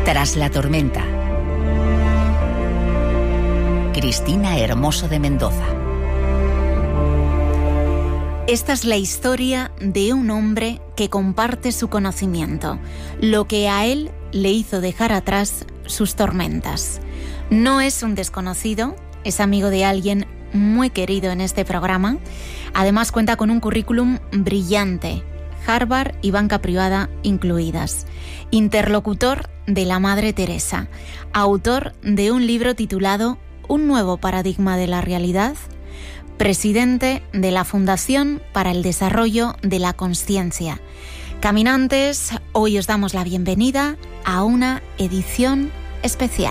Tras la tormenta. Cristina Hermoso de Mendoza. Esta es la historia de un hombre que comparte su conocimiento, lo que a él le hizo dejar atrás sus tormentas. No es un desconocido, es amigo de alguien muy querido en este programa. Además cuenta con un currículum brillante, Harvard y banca privada incluidas. Interlocutor de la Madre Teresa, autor de un libro titulado Un nuevo paradigma de la realidad, presidente de la Fundación para el Desarrollo de la Consciencia. Caminantes, hoy os damos la bienvenida a una edición especial.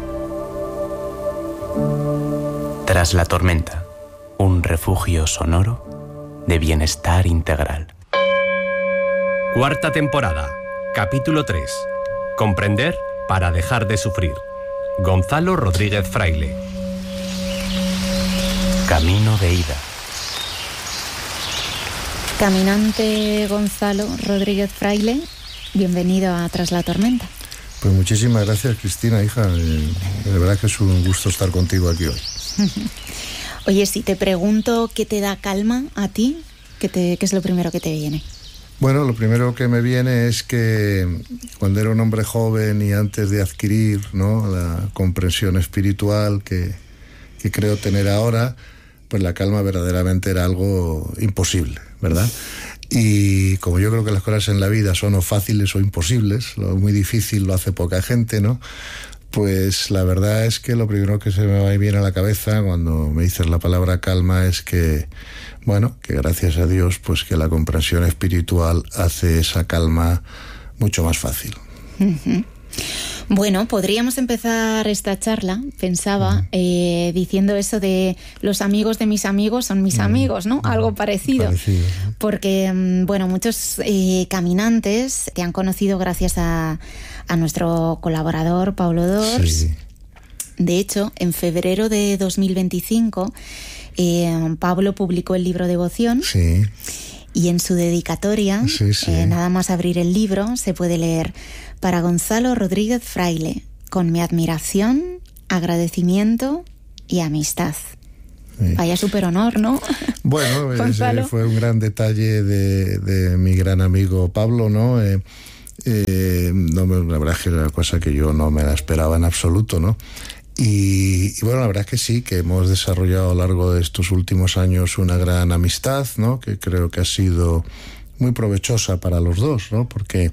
Tras la tormenta, un refugio sonoro de bienestar integral. Cuarta temporada, capítulo 3. Comprender para dejar de sufrir. Gonzalo Rodríguez Fraile. Camino de ida. Caminante Gonzalo Rodríguez Fraile, bienvenido a Tras la tormenta. Pues muchísimas gracias, Cristina, hija. De verdad que es un gusto estar contigo aquí hoy. Oye, si te pregunto qué te da calma a ti, ¿qué es lo primero que te viene? Bueno, lo primero que me viene es que cuando era un hombre joven y antes de adquirir, ¿no?, la comprensión espiritual que creo tener ahora, pues la calma verdaderamente era algo imposible, ¿verdad? Y como yo creo que las cosas en la vida son o fáciles o imposibles, lo muy difícil lo hace poca gente, ¿no? Pues la verdad es que lo primero que se me va y viene a la cabeza cuando me dices la palabra calma es que, bueno, que gracias a Dios, pues que la comprensión espiritual hace esa calma mucho más fácil. Uh-huh. Bueno, podríamos empezar esta charla, pensaba, diciendo eso de los amigos de mis amigos son mis amigos, ¿no? Algo parecido. Porque, bueno, muchos caminantes te han conocido gracias a nuestro colaborador, Pablo Dors. Sí. De hecho, en febrero de 2025, Pablo publicó el libro Devoción. Sí. Y en su dedicatoria, nada más abrir el libro, se puede leer: para Gonzalo Rodríguez Fraile, con mi admiración, agradecimiento y amistad. Sí. Vaya súper honor, ¿no? Bueno, ese fue un gran detalle de mi gran amigo Pablo, ¿no? La verdad es que era una cosa que yo no me la esperaba en absoluto, ¿no? Y bueno, la verdad es que sí, que hemos desarrollado a lo largo de estos últimos años una gran amistad, ¿no? Que creo que ha sido muy provechosa para los dos, ¿no? Porque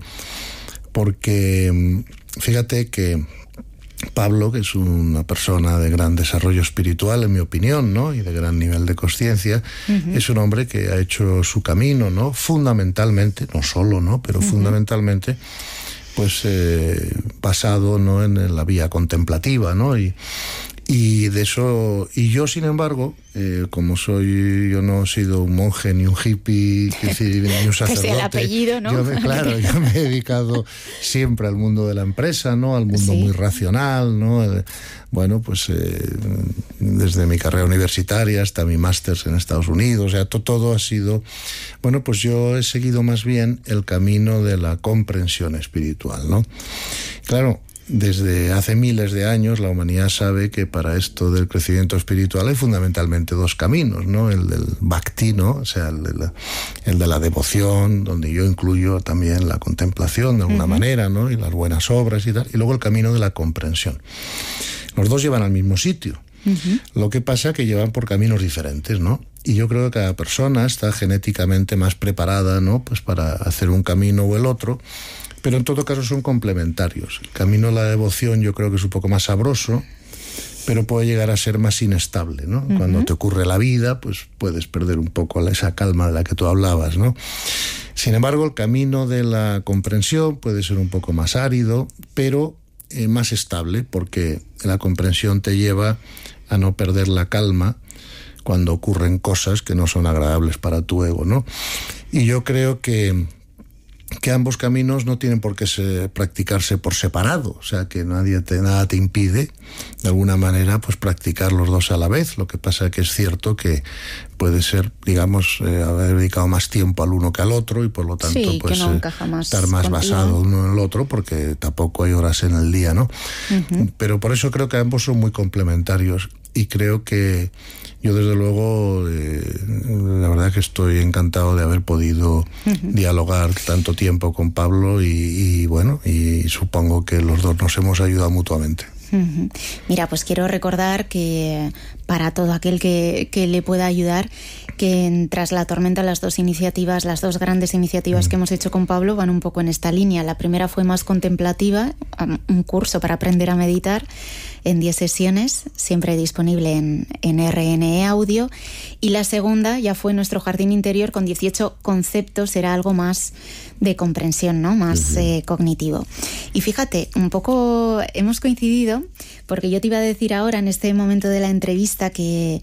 fíjate que Pablo, que es una persona de gran desarrollo espiritual, en mi opinión, ¿no?, y de gran nivel de conciencia, es un hombre que ha hecho su camino, ¿no?, fundamentalmente, no solo, ¿no?, pero fundamentalmente, pues basado, ¿no?, en la vía contemplativa, ¿no? Y de eso, y yo, sin embargo, como yo no he sido un monje ni un hippie, ni un sacerdote. Que sea el apellido, ¿no? Yo me he dedicado siempre al mundo de la empresa, ¿no? Al mundo muy racional, ¿no? Bueno, pues desde mi carrera universitaria hasta mi máster en Estados Unidos, o sea, todo ha sido... Bueno, pues yo he seguido más bien el camino de la comprensión espiritual, ¿no? Claro, desde hace miles de años la humanidad sabe que para esto del crecimiento espiritual hay fundamentalmente dos caminos, ¿no? El del bhakti, ¿no? O sea, el de la devoción, donde yo incluyo también la contemplación de alguna manera, ¿no? Y las buenas obras y tal. Y luego el camino de la comprensión. Los dos llevan al mismo sitio. Lo que pasa es que llevan por caminos diferentes, ¿no? Y yo creo que cada persona está genéticamente más preparada, ¿no?, pues para hacer un camino o el otro. Pero en todo caso son complementarios. El camino de la devoción yo creo que es un poco más sabroso, pero puede llegar a ser más inestable, ¿no? Cuando te ocurre la vida, pues puedes perder un poco esa calma de la que tú hablabas, ¿no? Sin embargo, el camino de la comprensión puede ser un poco más árido, pero más estable, porque la comprensión te lleva a no perder la calma cuando ocurren cosas que no son agradables para tu ego, ¿no? Y yo creo que que ambos caminos no tienen por qué practicarse por separado, o sea, que nada te impide de alguna manera pues practicar los dos a la vez. Lo que pasa es que es cierto que puede ser, digamos, haber dedicado más tiempo al uno que al otro y por lo tanto sí, pues no estar más basado uno en el otro, porque tampoco hay horas en el día, ¿no? Pero por eso creo que ambos son muy complementarios y creo que yo desde luego la verdad que estoy encantado de haber podido dialogar tanto tiempo con Pablo y bueno, y supongo que los dos nos hemos ayudado mutuamente. Mira, pues quiero recordar que para todo aquel que le pueda ayudar, que Tras la tormenta las dos grandes iniciativas que hemos hecho con Pablo van un poco en esta línea. La primera fue más contemplativa, un curso para aprender a meditar en 10 sesiones, siempre disponible en RNE Audio, y la segunda ya fue nuestro jardín interior con 18 conceptos, era algo más de comprensión, ¿no? Más cognitivo. Y fíjate, un poco hemos coincidido, porque yo te iba a decir ahora en este momento de la entrevista que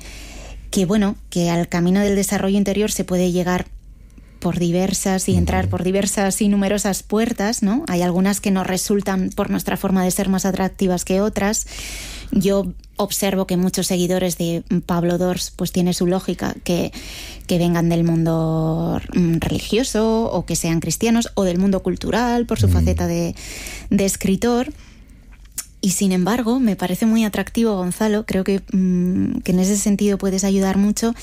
al camino del desarrollo interior se puede llegar por diversas y entrar por diversas y numerosas puertas, ¿no? Hay algunas que nos resultan por nuestra forma de ser más atractivas que otras. Yo observo que muchos seguidores de Pablo Dors pues tiene su lógica que vengan del mundo religioso o que sean cristianos o del mundo cultural por su faceta de escritor. Y sin embargo, me parece muy atractivo, Gonzalo, creo que en ese sentido puedes ayudar mucho.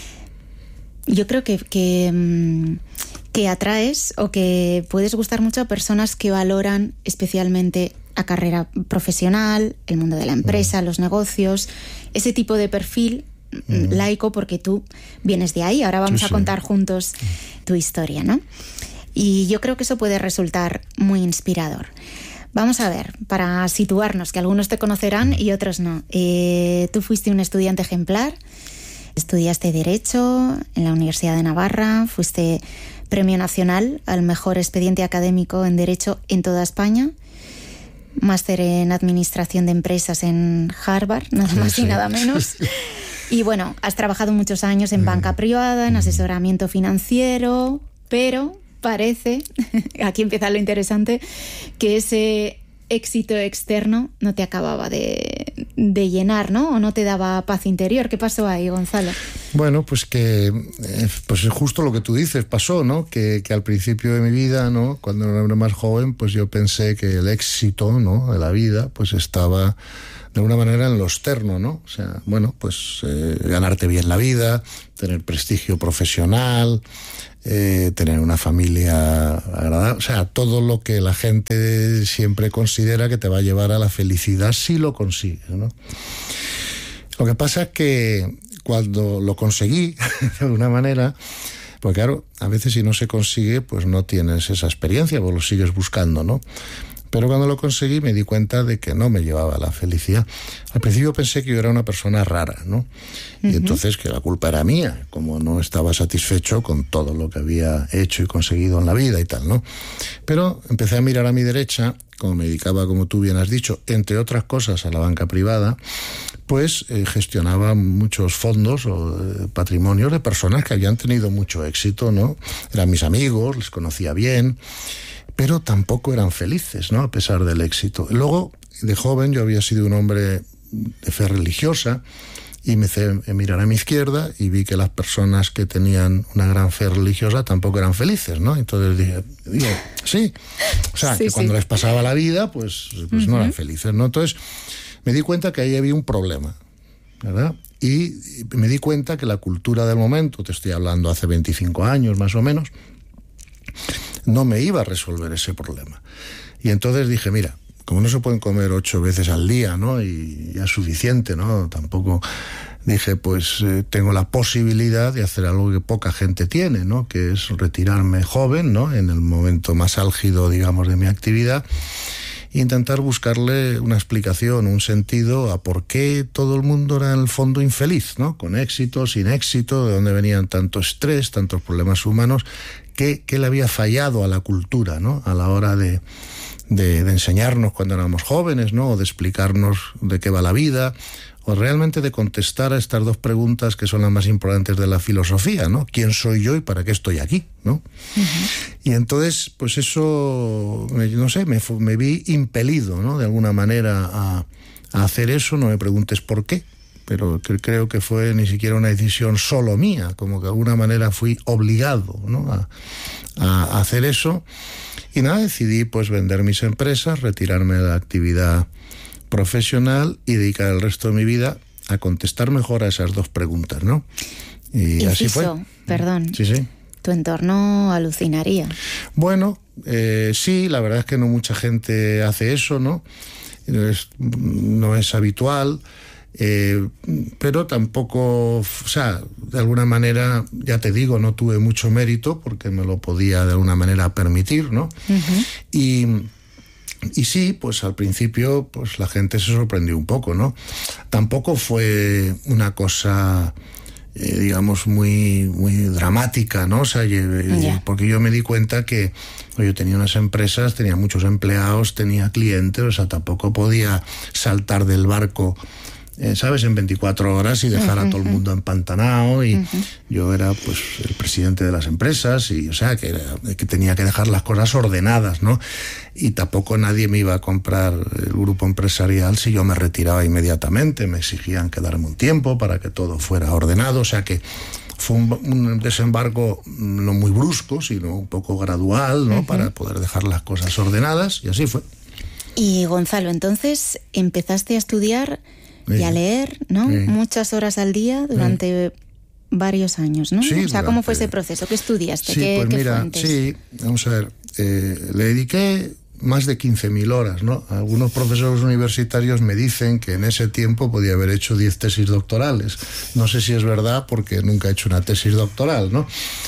Yo creo que atraes o que puedes gustar mucho a personas que valoran especialmente la carrera profesional, el mundo de la empresa, los negocios, ese tipo de perfil laico, porque tú vienes de ahí. Ahora vamos a contar juntos tu historia, ¿no? Y yo creo que eso puede resultar muy inspirador. Vamos a ver, para situarnos, que algunos te conocerán y otros no. Tú fuiste un estudiante ejemplar, estudiaste Derecho en la Universidad de Navarra, fuiste Premio Nacional al mejor expediente académico en Derecho en toda España, máster en Administración de Empresas en Harvard, nada más y nada menos. Y bueno, has trabajado muchos años en banca privada, en asesoramiento financiero, pero parece, aquí empieza lo interesante, que ese éxito externo no te acababa de llenar, ¿no? O no te daba paz interior. ¿Qué pasó ahí, Gonzalo? Bueno, pues que pues es justo lo que tú dices, pasó, ¿no? Que al principio de mi vida, ¿no? Cuando era más joven, pues yo pensé que el éxito, ¿no? De la vida, pues estaba de alguna manera en lo externo, ¿no? O sea, bueno, pues ganarte bien la vida, tener prestigio profesional, tener una familia agradable, o sea, todo lo que la gente siempre considera que te va a llevar a la felicidad si lo consigues, ¿no? Lo que pasa es que cuando lo conseguí, de alguna manera, pues claro, a veces si no se consigue, pues no tienes esa experiencia, pues lo sigues buscando, ¿no? Pero cuando lo conseguí me di cuenta de que no me llevaba a la felicidad. Al principio pensé que yo era una persona rara, ¿no? Y entonces que la culpa era mía, como no estaba satisfecho con todo lo que había hecho y conseguido en la vida y tal, ¿no? Pero empecé a mirar a mi derecha, como me dedicaba, como tú bien has dicho, entre otras cosas a la banca privada, pues gestionaba muchos fondos o patrimonios de personas que habían tenido mucho éxito, ¿no? Eran mis amigos, les conocía bien, pero tampoco eran felices, ¿no? A pesar del éxito. Luego, de joven, yo había sido un hombre de fe religiosa y me hice mirar a mi izquierda y vi que las personas que tenían una gran fe religiosa tampoco eran felices, ¿no? Entonces digo, sí, o sea, que cuando les pasaba la vida, pues no eran felices, ¿no? Entonces me di cuenta que ahí había un problema, ¿verdad? Y me di cuenta que la cultura del momento, te estoy hablando hace 25 años más o menos, no me iba a resolver ese problema. Y entonces dije, mira, como no se pueden comer 8 veces al día, ¿no? Y ya es suficiente, ¿no? Tampoco dije, pues tengo la posibilidad de hacer algo que poca gente tiene, ¿no? Que es retirarme joven, ¿no? En el momento más álgido, digamos, de mi actividad, e intentar buscarle una explicación, un sentido a por qué todo el mundo era en el fondo infeliz, ¿no? Con éxito, sin éxito, de dónde venían tanto estrés, tantos problemas humanos, qué le había fallado a la cultura, ¿no? A la hora de de enseñarnos cuando éramos jóvenes, ¿no? O de explicarnos de qué va la vida, o realmente de contestar a estas dos preguntas que son las más importantes de la filosofía, ¿no? ¿Quién soy yo y para qué estoy aquí?, ¿no? Y entonces, pues eso, no sé, me vi impelido, ¿no? De alguna manera a hacer eso. No me preguntes por qué, pero creo que fue ni siquiera una decisión solo mía, como que de alguna manera fui obligado, ¿no? a hacer eso. Y nada, decidí pues vender mis empresas, retirarme de la actividad profesional y dedicar el resto de mi vida a contestar mejor a esas dos preguntas, ¿no? Y así fue. Perdón. Sí. Tu entorno alucinaría. Bueno, sí, la verdad es que no mucha gente hace eso, ¿no? No es habitual, pero tampoco, o sea, de alguna manera, ya te digo, no tuve mucho mérito porque me lo podía de alguna manera permitir, ¿no? Y sí, pues al principio pues la gente se sorprendió un poco, ¿no? Tampoco fue una cosa, digamos, muy dramática, ¿no? O sea, porque yo me di cuenta que yo tenía unas empresas, tenía muchos empleados, tenía clientes, o sea, tampoco podía saltar del barco, ¿sabes?, en 24 horas y dejar a todo el mundo empantanado. Y yo era pues el presidente de las empresas y, o sea, que tenía que dejar las cosas ordenadas, ¿no? Y tampoco nadie me iba a comprar el grupo empresarial si yo me retiraba inmediatamente. Me exigían quedarme un tiempo para que todo fuera ordenado. O sea que fue un desembarco no muy brusco, sino un poco gradual, ¿no? Para poder dejar las cosas ordenadas, y así fue. Y Gonzalo, entonces empezaste a estudiar y a leer, ¿no? Muchas horas al día durante varios años, ¿no? Sí, o sea, ¿cómo fue ese proceso? ¿Qué estudiaste? Sí, ¿Qué mira, fuentes? sí, vamos a ver, le dediqué más de 15.000 horas, ¿no? Algunos profesores universitarios me dicen que en ese tiempo podía haber hecho 10 tesis doctorales. No sé si es verdad porque nunca he hecho una tesis doctoral, ¿no?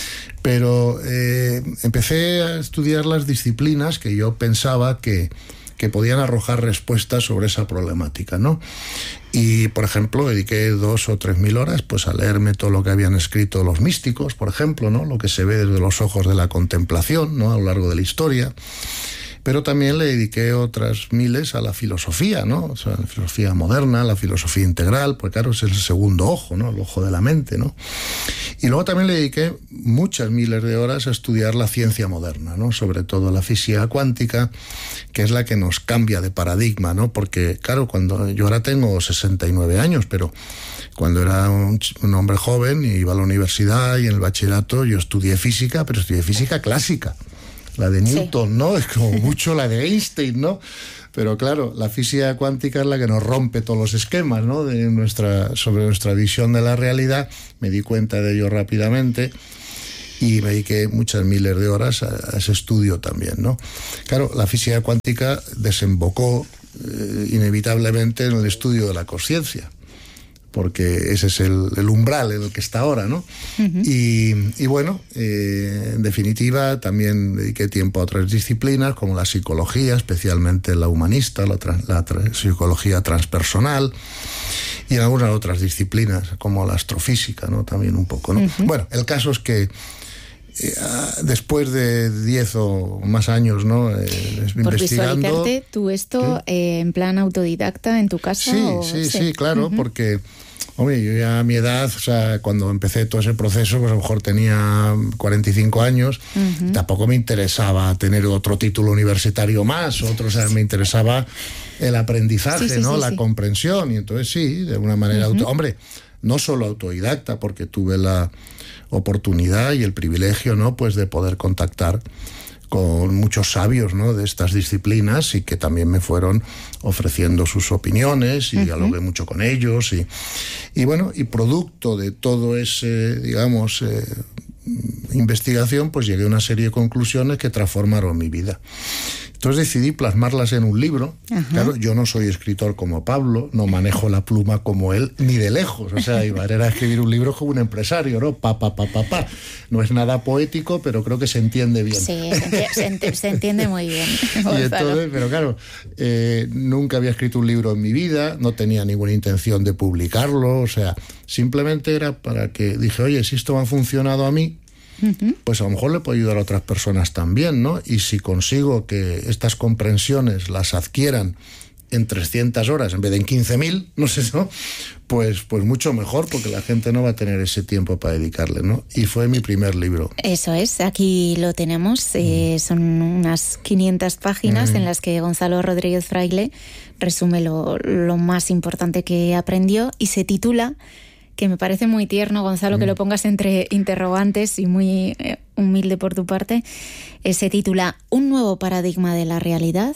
Pero empecé a estudiar las disciplinas que yo pensaba que podían arrojar respuestas sobre esa problemática, ¿no? Y, por ejemplo, dediqué 2.000 o 3.000 horas pues a leerme todo lo que habían escrito los místicos, por ejemplo, ¿no? Lo que se ve desde los ojos de la contemplación, ¿no? A lo largo de la historia. Pero también le dediqué otras miles a la filosofía, ¿no? O sea, la filosofía moderna, la filosofía integral, pues claro, es el segundo ojo, ¿no? El ojo de la mente, ¿no? Y luego también le dediqué muchas miles de horas a estudiar la ciencia moderna, ¿no? Sobre todo la física cuántica, que es la que nos cambia de paradigma, ¿no? Porque, claro, cuando yo ahora tengo 69 años, pero cuando era un hombre joven y iba a la universidad y en el bachillerato yo estudié física, pero estudié física clásica. La de Newton, sí, ¿no? Es como mucho la de Einstein, ¿no? Pero claro, la física cuántica es la que nos rompe todos los esquemas, ¿no? Sobre nuestra visión de la realidad. Me di cuenta de ello rápidamente y me dediqué muchas miles de horas a ese estudio también, ¿no? Claro, la física cuántica desembocó inevitablemente en el estudio de la consciencia, porque ese es el umbral en el que está ahora, ¿no? Y bueno, en definitiva, también dediqué tiempo a otras disciplinas, como la psicología, especialmente la humanista, la psicología transpersonal, y en algunas otras disciplinas, como la astrofísica, ¿no? También un poco, ¿no? Bueno, el caso es que después de 10 o más años, ¿no? Por visualizarte tú esto en plan autodidacta en tu casa. Sí, claro, porque, hombre, yo ya a mi edad, o sea, cuando empecé todo ese proceso, pues a lo mejor tenía 45 años, tampoco me interesaba tener otro título universitario más, o sea, me interesaba el aprendizaje, ¿no? La comprensión, y entonces sí, de alguna manera, hombre, no solo autodidacta, porque tuve la oportunidad y el privilegio, ¿no? Pues de poder contactar con muchos sabios, ¿no? De estas disciplinas, y que también me fueron ofreciendo sus opiniones, y dialogué mucho con ellos, y bueno, y producto de todo ese, digamos, investigación, pues llegué a una serie de conclusiones que transformaron mi vida. Entonces decidí plasmarlas en un libro. Claro, yo no soy escritor como Pablo, no manejo la pluma como él, ni de lejos. O sea, iba a escribir un libro como un empresario, ¿no? No es nada poético, pero creo que se entiende bien. Sí, se entiende muy bien. Y entonces, pero claro, nunca había escrito un libro en mi vida, no tenía ninguna intención de publicarlo, o sea, simplemente era para que dije, oye, si esto me ha funcionado a mí, pues a lo mejor le puedo ayudar a otras personas también, ¿no? Y si consigo que estas comprensiones las adquieran en 300 horas en vez de en 15.000, no sé, ¿no? Pues mucho mejor, porque la gente no va a tener ese tiempo para dedicarle, ¿no? Y fue mi primer libro. Eso es, aquí lo tenemos, son unas 500 páginas en las que Gonzalo Rodríguez Fraile resume lo más importante que aprendió, y se titula, que me parece muy tierno, Gonzalo, que lo pongas entre interrogantes y muy humilde por tu parte, se titula ¿Un nuevo paradigma de la realidad?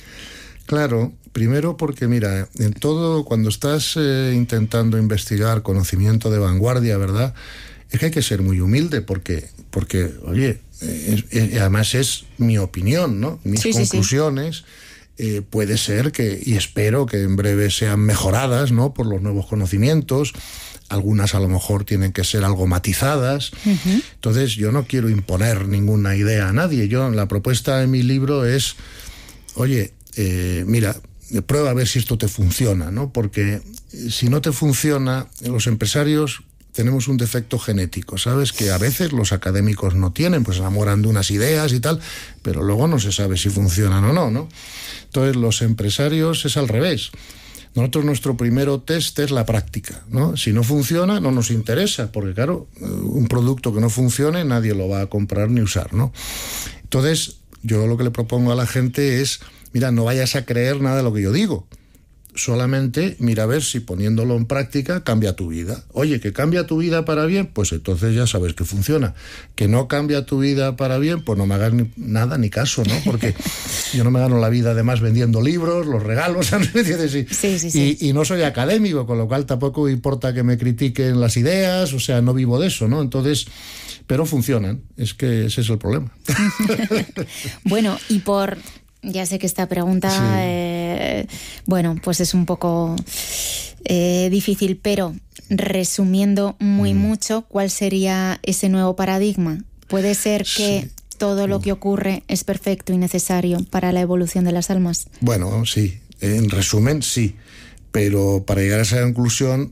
Claro, primero porque mira, en todo, cuando estás intentando investigar conocimiento de vanguardia, ¿verdad?, es que hay que ser muy humilde porque oye, además es mi opinión, ¿no? Mis conclusiones. Puede ser que, y espero que en breve sean mejoradas, ¿no?, por los nuevos conocimientos. Algunas a lo mejor tienen que ser algo matizadas. Entonces yo no quiero imponer ninguna idea a nadie. La propuesta de mi libro es, oye, mira, prueba a ver si esto te funciona, ¿no? Porque si no te funciona, los empresarios tenemos un defecto genético, ¿sabes? Que a veces los académicos no tienen, pues se enamoran de unas ideas y tal, pero luego no se sabe si funcionan o no, ¿no? Entonces los empresarios es al revés. Nosotros, nuestro primero test es la práctica, ¿no? Si no funciona, no nos interesa, porque claro, un producto que no funcione nadie lo va a comprar ni usar, ¿no? Entonces, yo lo que le propongo a la gente es, mira, no vayas a creer nada de lo que yo digo. Solamente mira a ver si poniéndolo en práctica cambia tu vida. Oye, que cambia tu vida para bien, pues entonces ya sabes que funciona. Que no cambia tu vida para bien, pues no me hagas ni caso, ¿no? Porque yo no me gano la vida además vendiendo libros, los regalos, sí. Y no soy académico, con lo cual tampoco importa que me critiquen las ideas, o sea, no vivo de eso, ¿no? Entonces, pero funcionan, es que ese es el problema. Bueno, ya sé que esta pregunta, pues es un poco difícil, pero resumiendo mucho, ¿cuál sería ese nuevo paradigma? ¿Puede ser que todo lo que ocurre es perfecto y necesario para la evolución de las almas? Bueno, sí, en resumen, sí. Pero para llegar a esa conclusión,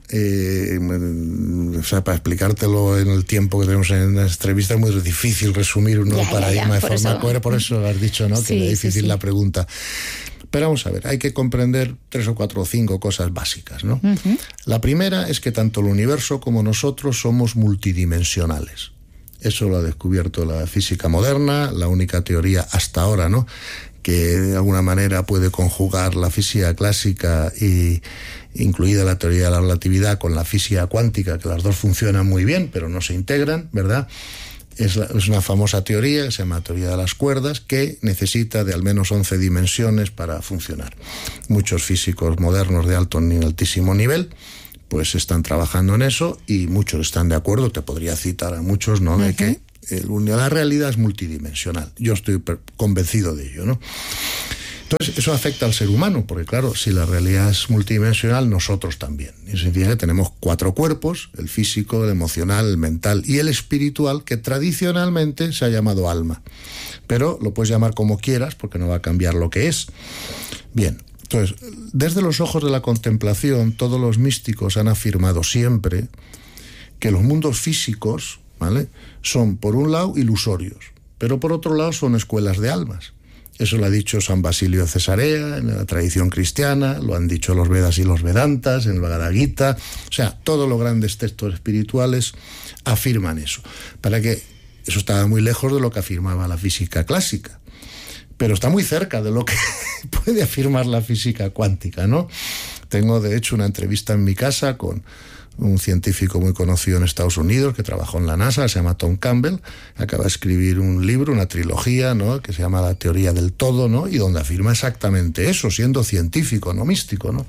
para explicártelo en el tiempo que tenemos en la entrevista, es muy difícil resumir un nuevo paradigma de forma coherente. Por eso lo has dicho, ¿no? Que es difícil la pregunta. Pero vamos a ver, hay que comprender 3 o 4 o 5 cosas básicas, ¿no? La primera es que tanto el universo como nosotros somos multidimensionales. Eso lo ha descubierto la física moderna, la única teoría hasta ahora, ¿no?, que de alguna manera puede conjugar la física clásica y incluida la teoría de la relatividad con la física cuántica, que las dos funcionan muy bien, pero no se integran, ¿verdad? Es una famosa teoría, se llama teoría de las cuerdas, que necesita de al menos 11 dimensiones para funcionar. Muchos físicos modernos de altísimo nivel pues están trabajando en eso, y muchos están de acuerdo, te podría citar a muchos, ¿no?, de que la realidad es multidimensional. Yo estoy convencido de ello, ¿no? Entonces, eso afecta al ser humano, porque claro, si la realidad es multidimensional, nosotros también. Eso significa que tenemos 4 cuerpos, el físico, el emocional, el mental y el espiritual, que tradicionalmente se ha llamado alma. Pero lo puedes llamar como quieras, porque no va a cambiar lo que es. Bien, entonces, desde los ojos de la contemplación, todos los místicos han afirmado siempre que los mundos físicos, ¿vale?, son, por un lado, ilusorios, pero por otro lado son escuelas de almas. Eso lo ha dicho San Basilio de Cesarea en la tradición cristiana, lo han dicho los Vedas y los Vedantas en el Bhagavad Gita. O sea, todos los grandes textos espirituales afirman eso. Para que eso estaba muy lejos de lo que afirmaba la física clásica, pero está muy cerca de lo que puede afirmar la física cuántica, ¿no? Tengo, de hecho, una entrevista en mi casa con un científico muy conocido en Estados Unidos que trabajó en la NASA, se llama Tom Campbell, acaba de escribir un libro, una trilogía, ¿no?, que se llama La teoría del todo, ¿no?, y donde afirma exactamente eso, siendo científico, no místico, ¿no?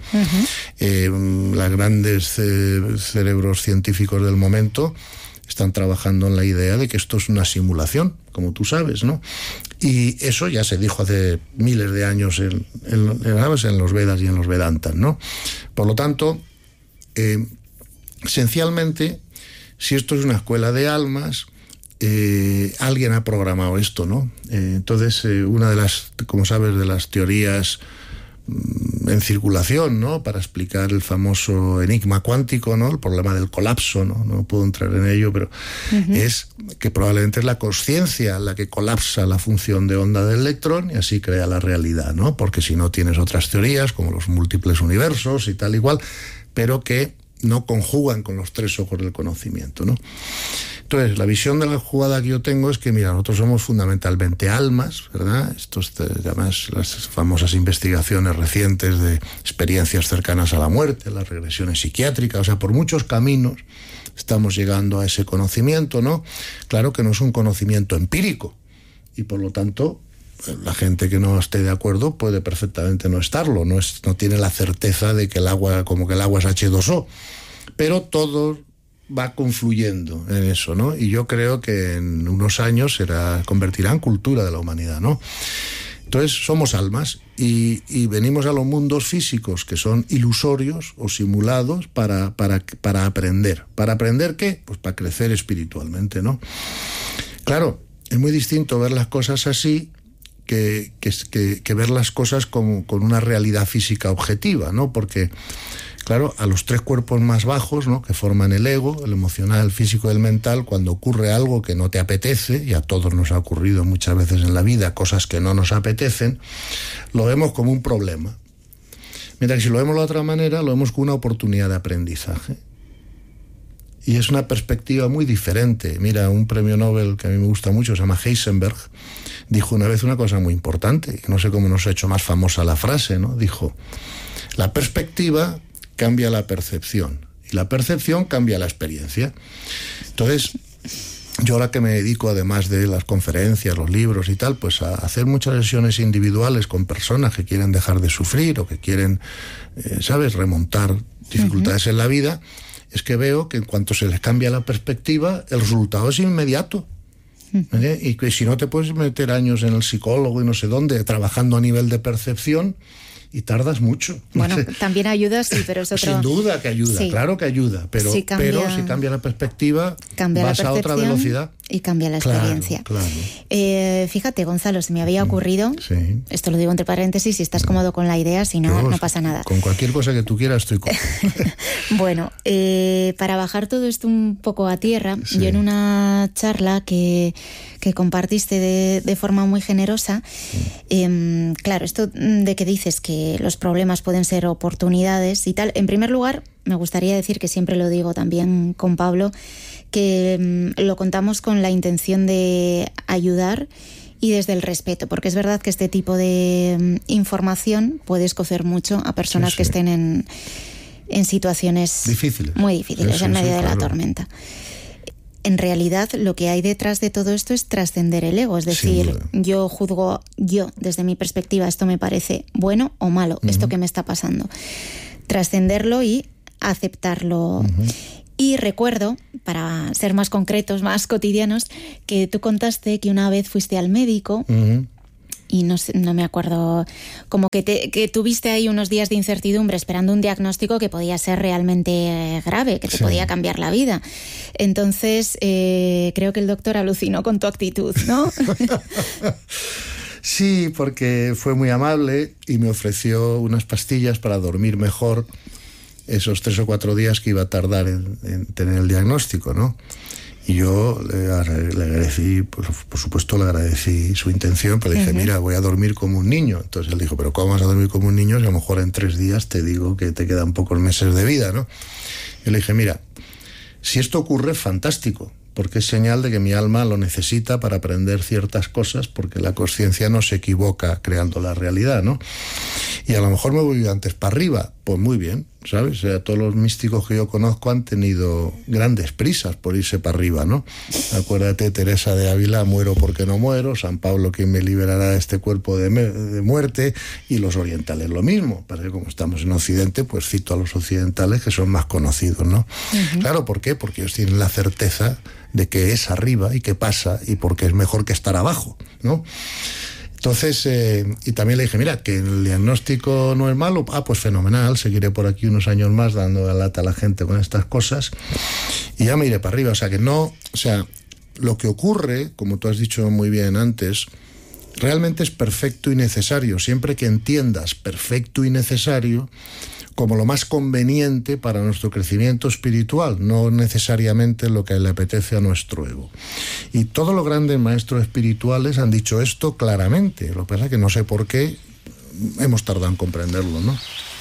Los grandes cerebros científicos del momento están trabajando en la idea de que esto es una simulación, como tú sabes, ¿no? Y eso ya se dijo hace miles de años en los Vedas y en los Vedantas, ¿no? Por lo tanto, esencialmente, si esto es una escuela de almas, alguien ha programado esto, ¿no? Entonces, una de las, como sabes, de las teorías en circulación, ¿no?, para explicar el famoso enigma cuántico, ¿no?, el problema del colapso, no puedo entrar en ello, pero es que probablemente es la consciencia la que colapsa la función de onda del electrón y así crea la realidad, ¿no?, porque si no tienes otras teorías como los múltiples universos y tal igual, pero que no conjugan con los tres ojos del conocimiento, ¿no? Entonces, la visión de la jugada que yo tengo es que, mira, nosotros somos fundamentalmente almas, ¿verdad? Además, las famosas investigaciones recientes de experiencias cercanas a la muerte, las regresiones psiquiátricas, o sea, por muchos caminos estamos llegando a ese conocimiento, ¿no? Claro que no es un conocimiento empírico y, por lo tanto, la gente que no esté de acuerdo puede perfectamente no estarlo, no tiene la certeza de que el agua, como que el agua es H2O, pero todo va confluyendo en eso, ¿no? Y yo creo que en unos años convertirá en cultura de la humanidad, ¿no? Entonces somos almas y venimos a los mundos físicos que son ilusorios o simulados para aprender. ¿Para aprender qué? Pues para crecer espiritualmente, ¿no? Claro, es muy distinto ver las cosas así que ver las cosas con una realidad física objetiva, ¿no? Porque, claro, a los tres cuerpos más bajos, ¿no?, que forman el ego, el emocional, el físico y el mental, cuando ocurre algo que no te apetece, y a todos nos ha ocurrido muchas veces en la vida, cosas que no nos apetecen, lo vemos como un problema. Mientras que si lo vemos de otra manera, lo vemos como una oportunidad de aprendizaje. Y es una perspectiva muy diferente. Mira, un premio Nobel que a mí me gusta mucho, se llama Heisenberg, dijo una vez una cosa muy importante, no sé cómo nos ha hecho más famosa la frase, ¿no? Dijo, la perspectiva cambia la percepción y la percepción cambia la experiencia. Entonces, yo ahora que me dedico, además de las conferencias, los libros y tal, pues a hacer muchas sesiones individuales con personas que quieren dejar de sufrir o que quieren, ¿sabes?, remontar dificultades en la vida, es que veo que en cuanto se les cambia la perspectiva, el resultado es inmediato. Y que si no te puedes meter años en el psicólogo y no sé dónde, trabajando a nivel de percepción, y tardas mucho. Bueno, también ayuda, sí, pero es otro... Sin duda que ayuda, sí. Claro que ayuda, pero si cambia la perspectiva, vas a otra velocidad. Y cambia la experiencia. Claro. Fíjate, Gonzalo, se me había ocurrido, esto lo digo entre paréntesis, si estás cómodo con la idea, si no, no pasa nada. Con cualquier cosa que tú quieras estoy cómodo. Bueno, para bajar todo esto un poco a tierra, yo en una charla que compartiste de forma muy generosa, claro, esto de que dices que los problemas pueden ser oportunidades y tal, en primer lugar, me gustaría decir, que siempre lo digo también con Pablo, que lo contamos con la intención de ayudar y desde el respeto, porque es verdad que este tipo de información puede escocer mucho a personas que estén en situaciones muy difíciles, en medio de la tormenta. En realidad, lo que hay detrás de todo esto es trascender el ego, es decir, yo juzgo, desde mi perspectiva, esto me parece bueno o malo, esto que me está pasando. Trascenderlo y aceptarlo. Y recuerdo, para ser más concretos, más cotidianos, que tú contaste que una vez fuiste al médico y no me acuerdo, como que tuviste ahí unos días de incertidumbre esperando un diagnóstico que podía ser realmente grave, que te podía cambiar la vida. Entonces, creo que el doctor alucinó con tu actitud, ¿no? Sí, porque fue muy amable y me ofreció unas pastillas para dormir mejor esos 3 o 4 días que iba a tardar en tener el diagnóstico, ¿no? Y yo le agradecí, por supuesto le agradecí su intención, pero le dije, mira, voy a dormir como un niño. Entonces él dijo, pero ¿cómo vas a dormir como un niño si a lo mejor en 3 días te digo que te quedan pocos meses de vida, ¿no? Y le dije, mira, si esto ocurre, fantástico, porque es señal de que mi alma lo necesita para aprender ciertas cosas, porque la conciencia no se equivoca creando la realidad, ¿no? Y a lo mejor me voy antes para arriba, pues muy bien, ¿sabes? O sea, todos los místicos que yo conozco han tenido grandes prisas por irse para arriba, ¿no? Acuérdate, Teresa de Ávila, muero porque no muero, San Pablo, quien me liberará de este cuerpo de muerte, y los orientales lo mismo. Parece que como estamos en Occidente, pues cito a los occidentales que son más conocidos, ¿no? Claro, ¿por qué? Porque ellos tienen la certeza de que es arriba y que pasa, y porque es mejor que estar abajo, ¿no? Entonces, y también le dije, mira, que el diagnóstico no es malo, pues fenomenal, seguiré por aquí unos años más dando la lata a la gente con estas cosas y ya me iré para arriba. O sea, que no, o sea, lo que ocurre, como tú has dicho muy bien antes, realmente es perfecto y necesario, siempre que entiendas perfecto y necesario como lo más conveniente para nuestro crecimiento espiritual, no necesariamente lo que le apetece a nuestro ego. Y todos los grandes maestros espirituales han dicho esto claramente. Lo que pasa es que no sé por qué hemos tardado en comprenderlo, ¿no?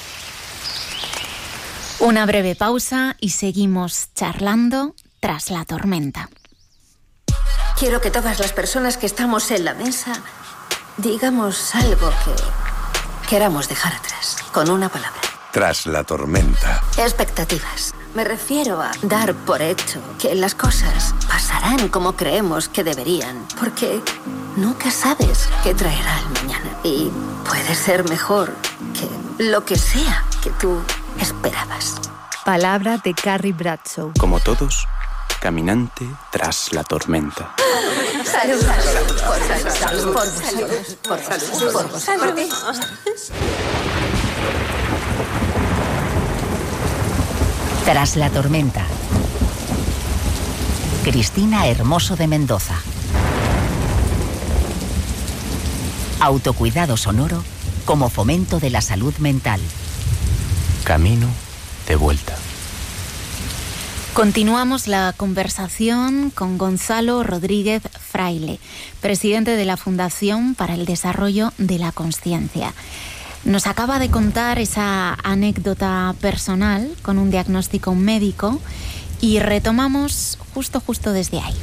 Una breve pausa y seguimos charlando tras la tormenta. Quiero que todas las personas que estamos en la mesa digamos algo que queramos dejar atrás, con una palabra. Tras la tormenta. Expectativas. Me refiero a dar por hecho que las cosas pasarán como creemos que deberían, porque nunca sabes qué traerá el mañana. Y puede ser mejor que lo que sea que tú esperabas. Palabra de Carrie Bradshaw. Como todos, caminante tras la tormenta. Salud, salud, por salud. Tras la tormenta. Cristina Hermoso de Mendoza. Autocuidado sonoro como fomento de la salud mental. Camino de vuelta. Continuamos la conversación con Gonzalo Rodríguez Fraile, presidente de la Fundación para el Desarrollo de la Consciencia. Nos acaba de contar esa anécdota personal con un diagnóstico médico y retomamos justo desde ahí.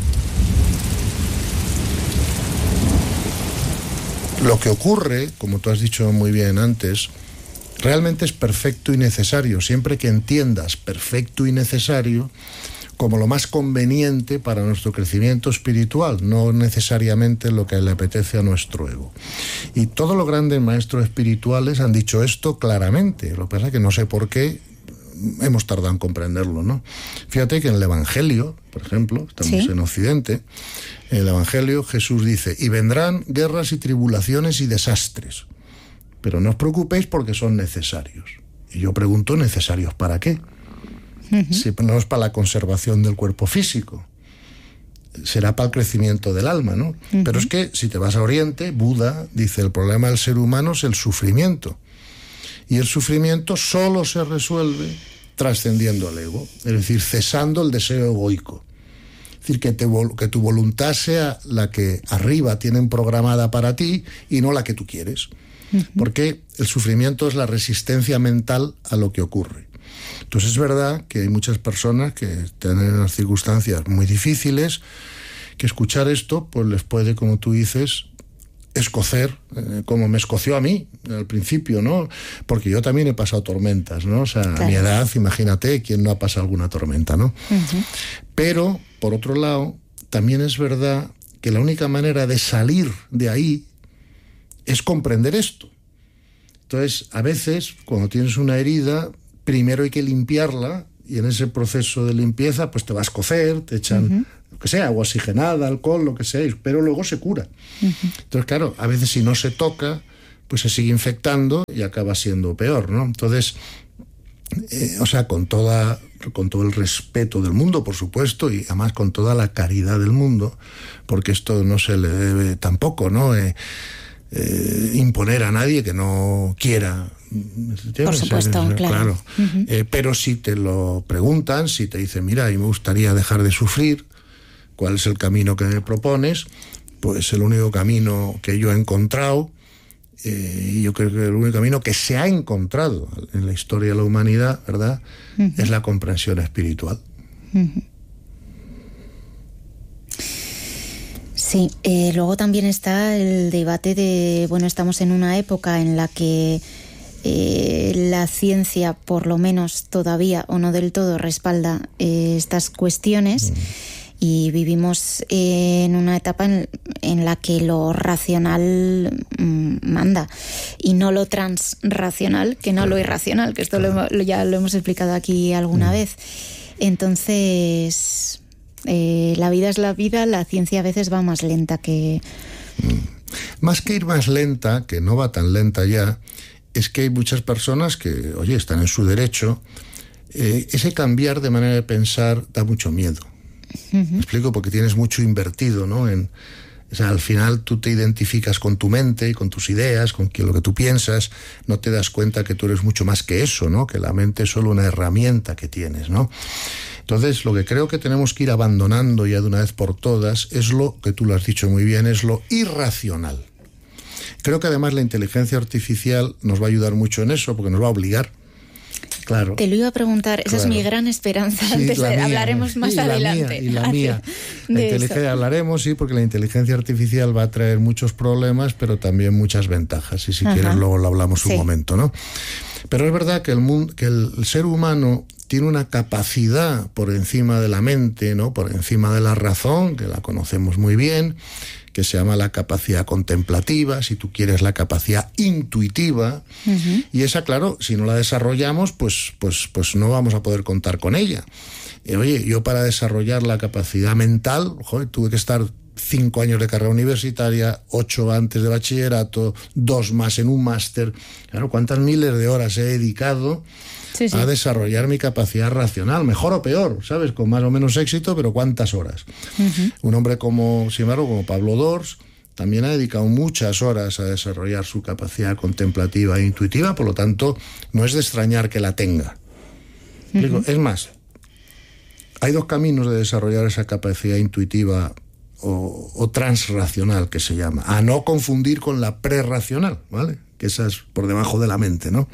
Lo que ocurre, como tú has dicho muy bien antes, realmente es perfecto y necesario, siempre que entiendas perfecto y necesario como lo más conveniente para nuestro crecimiento espiritual, no necesariamente lo que le apetece a nuestro ego. Y todos los grandes maestros espirituales han dicho esto claramente. Lo que pasa es que no sé por qué hemos tardado en comprenderlo, ¿no? Fíjate que en el Evangelio, por ejemplo, estamos en Occidente, en el Evangelio Jesús dice: y vendrán guerras y tribulaciones y desastres, pero no os preocupéis porque son necesarios. Y yo pregunto, ¿necesarios para qué? Si no es para la conservación del cuerpo físico, será para el crecimiento del alma, ¿no? Pero es que si te vas a Oriente, Buda dice: el problema del ser humano es el sufrimiento. Y el sufrimiento solo se resuelve trascendiendo al ego, es decir, cesando el deseo egoico. Es decir, que tu voluntad sea la que arriba tienen programada para ti y no la que tú quieres. Porque el sufrimiento es la resistencia mental a lo que ocurre. Entonces es verdad que hay muchas personas que están en unas circunstancias muy difíciles, que escuchar esto pues les puede, como tú dices, escocer, como me escoció a mí al principio, ¿no? Porque yo también he pasado tormentas, ¿no? O sea, claro, a mi edad, imagínate, ¿quién no ha pasado alguna tormenta, no? Pero, por otro lado, también es verdad que la única manera de salir de ahí es comprender esto. Entonces, a veces, cuando tienes una herida, primero hay que limpiarla, y en ese proceso de limpieza pues te vas a cocer, te echan lo que sea, agua oxigenada, alcohol, lo que sea, pero luego se cura. Entonces, claro, a veces si no se toca, pues se sigue infectando y acaba siendo peor, ¿no? Entonces, o sea, con todo el respeto del mundo, por supuesto, y además con toda la caridad del mundo, porque esto no se le debe tampoco, ¿no? Imponer a nadie que no quiera. Por supuesto, claro. Pero si te lo preguntan, si te dicen, mira, a mí me gustaría dejar de sufrir, ¿cuál es el camino que me propones? Pues el único camino que yo he encontrado, y yo creo que el único camino que se ha encontrado en la historia de la humanidad, ¿verdad?, es la comprensión espiritual. Sí, luego también está el debate de, bueno, estamos en una época en la que la ciencia, por lo menos todavía o no del todo, respalda estas cuestiones, y vivimos en una etapa en la que lo racional manda y no lo transracional, que no lo irracional, que esto ya lo hemos explicado aquí alguna vez. Entonces, la vida es la vida, la ciencia a veces va más lenta que... Más que ir más lenta, que no va tan lenta ya, es que hay muchas personas que, oye, están en su derecho. Ese cambiar de manera de pensar da mucho miedo. Me explico, porque tienes mucho invertido, ¿no?, en O sea, al final tú te identificas con tu mente, con tus ideas, con lo que tú piensas, no te das cuenta que tú eres mucho más que eso, ¿no? Que la mente es solo una herramienta que tienes, ¿no? Entonces, lo que creo que tenemos que ir abandonando ya de una vez por todas es lo que tú lo has dicho muy bien, es lo irracional. Creo que además la inteligencia artificial nos va a ayudar mucho en eso, porque nos va a obligar. Claro. Te lo iba a preguntar, esa es mi gran esperanza. Sí, Antes mía, hablaremos más adelante. La mía. Hablaremos, sí, porque la inteligencia artificial va a traer muchos problemas, pero también muchas ventajas. Y si quieres, luego lo hablamos un momento, ¿no? Pero es verdad que el ser humano tiene una capacidad por encima de la mente, ¿no? Por encima de la razón, que la conocemos muy bien, que se llama la capacidad contemplativa, si tú quieres la capacidad intuitiva, y esa, claro, si no la desarrollamos, pues no vamos a poder contar con ella. Oye, yo para desarrollar la capacidad mental, tuve que estar 5 años de carrera universitaria, 8 antes de bachillerato, 2 más en un máster. Claro, ¿cuántas miles de horas he dedicado a desarrollar mi capacidad racional? Mejor o peor, ¿sabes? Con más o menos éxito, pero ¿cuántas horas? Un hombre sin embargo, como Pablo Dors, también ha dedicado muchas horas a desarrollar su capacidad contemplativa e intuitiva, por lo tanto, no es de extrañar que la tenga. Es más, hay 2 caminos de desarrollar esa capacidad intuitiva o transracional, que se llama, a no confundir con la prerracional, ¿vale? Que esa es por debajo de la mente, ¿no?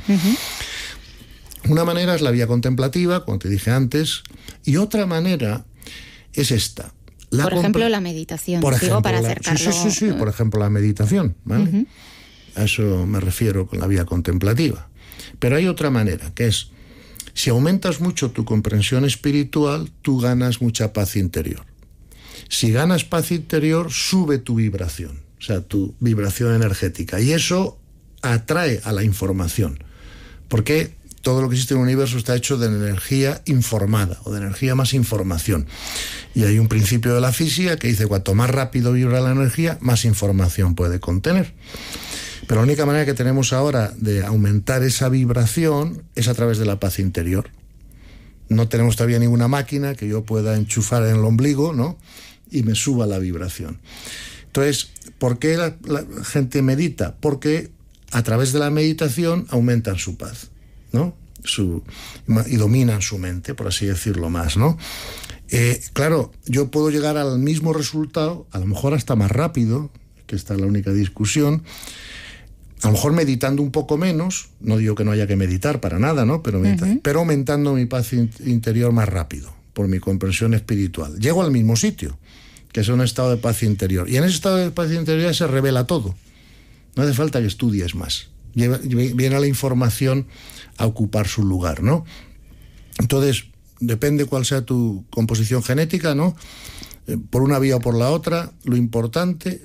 Una manera es la vía contemplativa, como te dije antes, y otra manera es esta. Por ejemplo, la meditación, para acercarlo. Sí, por ejemplo, la meditación, ¿vale? A eso me refiero con la vía contemplativa. Pero hay otra manera, que es, si aumentas mucho tu comprensión espiritual, tú ganas mucha paz interior. Si ganas paz interior, sube tu vibración, o sea, tu vibración energética, y eso atrae a la información, porque todo lo que existe en el universo está hecho de energía informada, o de energía más información. Y hay un principio de la física que dice, cuanto más rápido vibra la energía, más información puede contener. Pero la única manera que tenemos ahora de aumentar esa vibración es a través de la paz interior. No tenemos todavía ninguna máquina que yo pueda enchufar en el ombligo, ¿no? Y me suba la vibración. Entonces, ¿por qué la gente medita? Porque a través de la meditación aumentan su paz, ¿no? Y dominan su mente, por así decirlo más, ¿no? Claro, yo puedo llegar al mismo resultado, a lo mejor hasta más rápido, que esta es la única discusión, a lo mejor meditando un poco menos, no digo que no haya que meditar para nada, ¿no? Pero aumentando mi paz interior más rápido, por mi comprensión espiritual. Llego al mismo sitio, que es un estado de paz interior. Y en ese estado de paz interior se revela todo. No hace falta que estudies más. Viene la información a ocupar su lugar, ¿no? Entonces, depende cuál sea tu composición genética, ¿no? Por una vía o por la otra, lo importante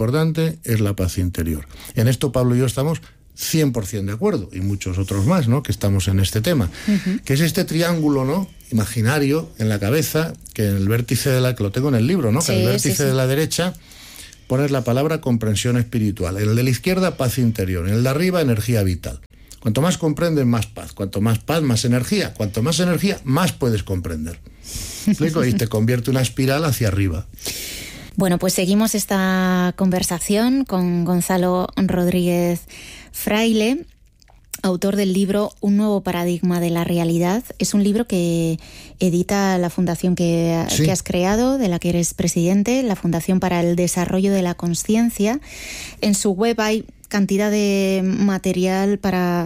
es la paz interior. En esto Pablo y yo estamos 100% de acuerdo, y muchos otros más, ¿no? Que estamos en este tema, que es este triángulo, ¿no? Imaginario en la cabeza, que en el vértice que lo tengo en el libro, ¿no? Que en el vértice de la derecha pones la palabra comprensión espiritual, en el de la izquierda paz interior, en el de arriba energía vital. Cuanto más comprendes, más paz. Cuanto más paz, más energía. Cuanto más energía, más puedes comprender. ¿Explico? Y te convierte una espiral hacia arriba. Bueno, pues seguimos esta conversación con Gonzalo Rodríguez Fraile, autor del libro Un nuevo paradigma de la realidad. Es un libro que edita la fundación que has creado, de la que eres presidente, la Fundación para el Desarrollo de la Consciencia. En su web hay cantidad de material para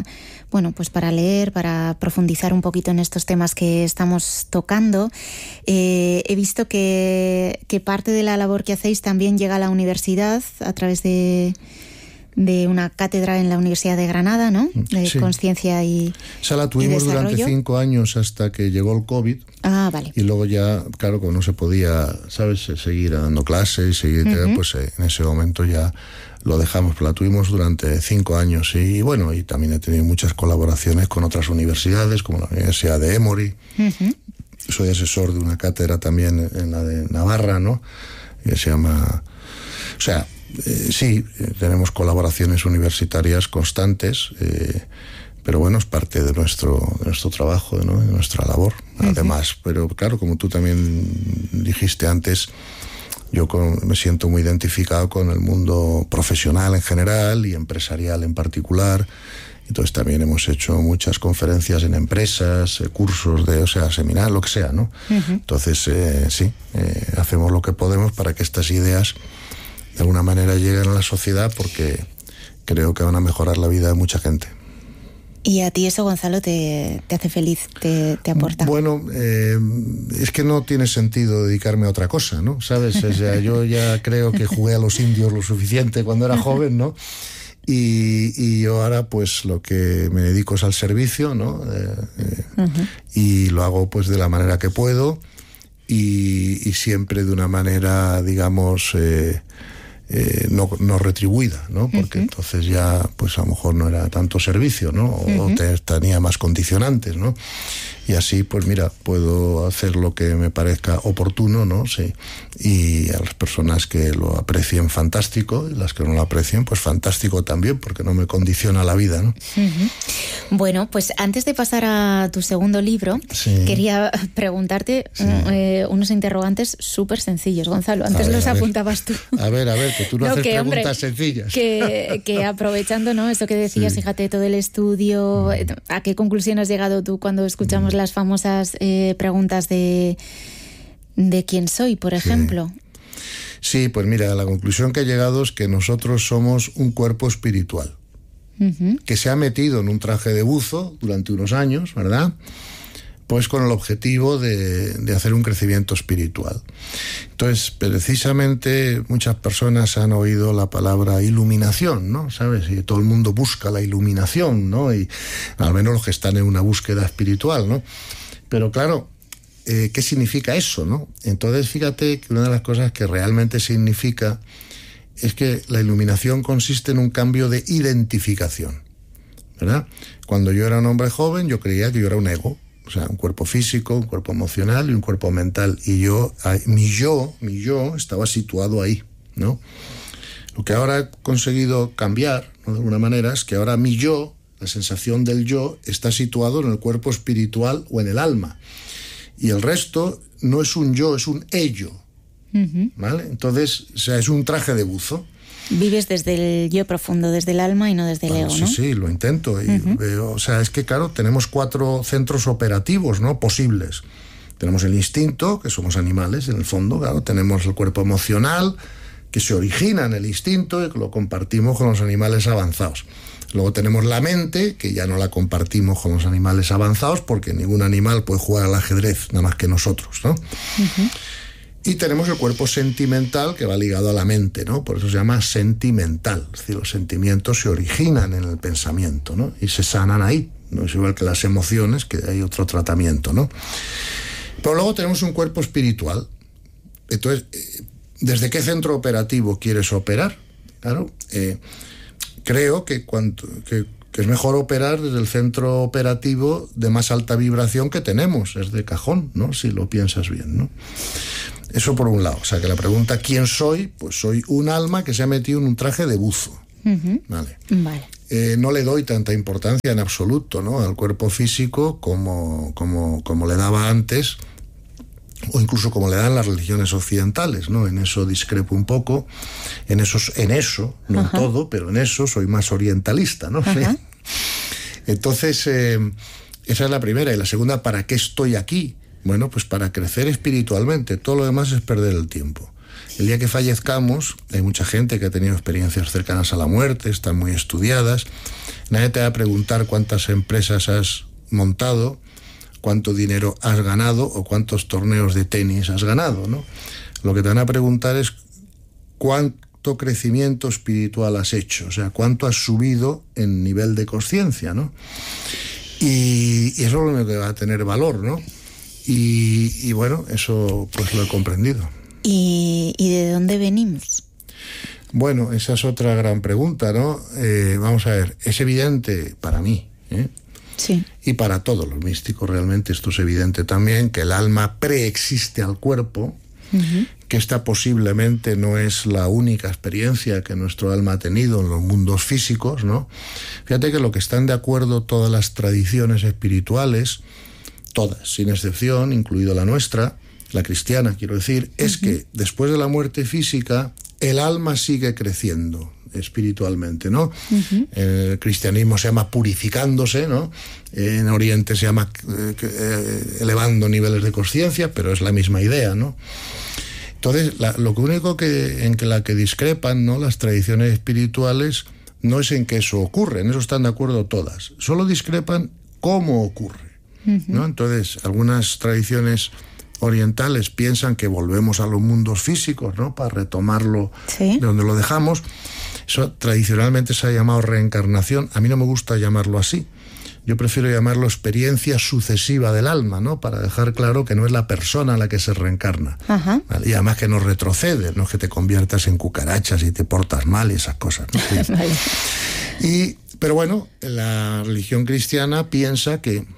leer, para profundizar un poquito en estos temas que estamos tocando. He visto que parte de la labor que hacéis también llega a la universidad a través de una cátedra en la Universidad de Granada, ¿no? De conciencia y esa la tuvimos durante 5 años hasta que llegó el COVID. Ah, vale. Y luego ya, claro, como no se podía, ¿sabes?, seguir dando clases, pues en ese momento ya lo dejamos, pero la tuvimos durante 5 años. Y bueno, y también he tenido muchas colaboraciones con otras universidades, como la Universidad de Emory. Soy asesor de una cátedra también en la de Navarra, ¿no? Que se llama... O sea, tenemos colaboraciones universitarias constantes, pero bueno, es parte de nuestro trabajo, ¿no? De nuestra labor, además. Pero claro, como tú también dijiste antes, yo me siento muy identificado con el mundo profesional en general y empresarial en particular. Entonces también hemos hecho muchas conferencias en empresas, cursos seminarios, lo que sea, ¿no? Entonces, hacemos lo que podemos para que estas ideas de alguna manera lleguen a la sociedad, porque creo que van a mejorar la vida de mucha gente. ¿Y a ti eso, Gonzalo, te hace feliz, te aporta? Bueno, es que no tiene sentido dedicarme a otra cosa, ¿no? ¿Sabes? O sea, yo ya creo que jugué a los indios lo suficiente cuando era joven, ¿no? Y yo ahora pues lo que me dedico es al servicio, ¿no? Y lo hago pues de la manera que puedo y siempre de una manera, digamos, no retribuida, ¿no? Porque entonces ya pues a lo mejor no era tanto servicio, ¿no? O tenía más condicionantes, ¿no? Y así pues mira, puedo hacer lo que me parezca oportuno, ¿no? Sí. Y a las personas que lo aprecien, fantástico, y las que no lo aprecien, pues fantástico también, porque no me condiciona la vida, ¿no? Bueno, pues antes de pasar a tu segundo libro, quería preguntarte unos interrogantes súper sencillos, Gonzalo. Antes los apuntabas tú. A ver, que tú no haces preguntas sencillas. Que aprovechando, ¿no? Eso que decías, fíjate, todo el estudio, ¿a qué conclusión has llegado tú cuando escuchamos las famosas preguntas de quién soy, por ejemplo? Sí, pues mira, la conclusión que he llegado es que nosotros somos un cuerpo espiritual, que se ha metido en un traje de buzo durante unos años, ¿verdad? Pues con el objetivo de hacer un crecimiento espiritual. Entonces, precisamente muchas personas han oído la palabra iluminación, ¿no? ¿Sabes? Y todo el mundo busca la iluminación, ¿no? Y al menos los que están en una búsqueda espiritual, ¿no? Pero claro, ¿qué significa eso, no? Entonces, fíjate que una de las cosas que realmente significa es que la iluminación consiste en un cambio de identificación, ¿verdad? Cuando yo era un hombre joven, yo creía que yo era un ego. O sea, un cuerpo físico, un cuerpo emocional y un cuerpo mental. Y mi yo estaba situado ahí, ¿no? Lo que ahora he conseguido cambiar, ¿no? De alguna manera, es que ahora mi yo, la sensación del yo, está situado en el cuerpo espiritual o en el alma. Y el resto no es un yo, es un ello, ¿vale? Entonces, o sea, es un traje de buzo. Vives desde el yo profundo, desde el alma y no desde el ego, ¿no? Sí, lo intento. Y veo, o sea, es que claro, tenemos 4 centros operativos, ¿no? Posibles. Tenemos el instinto, que somos animales, en el fondo, claro. Tenemos el cuerpo emocional, que se origina en el instinto y que lo compartimos con los animales avanzados. Luego tenemos la mente, que ya no la compartimos con los animales avanzados, porque ningún animal puede jugar al ajedrez, nada más que nosotros, ¿no? Y tenemos el cuerpo sentimental, que va ligado a la mente, ¿no? Por eso se llama sentimental. Es decir, los sentimientos se originan en el pensamiento, ¿no? Y se sanan ahí. No es igual que las emociones, que hay otro tratamiento, ¿no? Pero luego tenemos un cuerpo espiritual. Entonces, ¿desde qué centro operativo quieres operar? Claro, creo que es mejor operar desde el centro operativo de más alta vibración que tenemos. Es de cajón, ¿no? Si lo piensas bien, ¿no? Eso por un lado. O sea, que la pregunta ¿quién soy? Pues soy un alma que se ha metido en un traje de buzo. Vale. No le doy tanta importancia en absoluto, ¿no? Al cuerpo físico como le daba antes, o incluso como le dan las religiones occidentales, ¿no? En eso discrepo un poco. En eso, no en todo, pero en eso soy más orientalista, ¿no? Sí. Entonces, esa es la primera. Y la segunda, ¿para qué estoy aquí? Bueno, pues para crecer espiritualmente. Todo lo demás es perder el tiempo. El día que fallezcamos, hay mucha gente que ha tenido experiencias cercanas a la muerte, están muy estudiadas. Nadie te va a preguntar cuántas empresas has montado, cuánto dinero has ganado o cuántos torneos de tenis has ganado, ¿no? Lo que te van a preguntar es cuánto crecimiento espiritual has hecho, o sea, cuánto has subido en nivel de conciencia, ¿no? Y eso es lo único que va a tener valor, ¿no? Y bueno, eso pues lo he comprendido. ¿Y de dónde venimos? Bueno, esa es otra gran pregunta, ¿no? Vamos a ver, es evidente para mí, sí, y para todos los místicos realmente esto es evidente también, que el alma preexiste al cuerpo, que esta posiblemente no es la única experiencia que nuestro alma ha tenido en los mundos físicos, ¿no? Fíjate que lo que están de acuerdo todas las tradiciones espirituales, todas, sin excepción, incluido la nuestra, la cristiana quiero decir, es que después de la muerte física el alma sigue creciendo espiritualmente, ¿no? El cristianismo se llama purificándose, ¿no? En Oriente se llama elevando niveles de conciencia, pero es la misma idea, ¿no? Entonces, lo único en la que discrepan, ¿no?, las tradiciones espirituales no es en que eso ocurre, en eso están de acuerdo todas, solo discrepan cómo ocurre, ¿no? Entonces, algunas tradiciones orientales piensan que volvemos a los mundos físicos, ¿no?, para retomarlo de donde lo dejamos. Eso tradicionalmente se ha llamado reencarnación. A mí no me gusta llamarlo así. Yo prefiero llamarlo experiencia sucesiva del alma, ¿no?, para dejar claro que no es la persona la que se reencarna. ¿Vale? Y además que no retrocede, no es que te conviertas en cucarachas y te portas mal y esas cosas, ¿no? Vale. Pero bueno, la religión cristiana piensa que